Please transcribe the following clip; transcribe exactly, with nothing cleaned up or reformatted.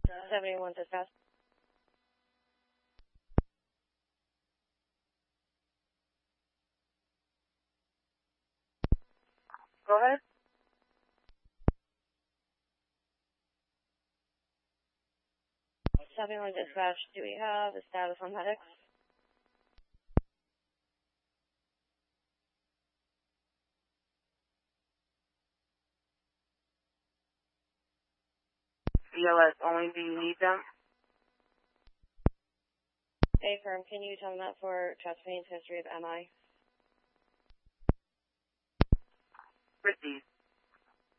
seventy-one dispatch. Go ahead. seventy-one dispatch, do we have a status on medics? B L S only, do you need them? A firm, can you tell me that for Chesapeake's history of M I? Received.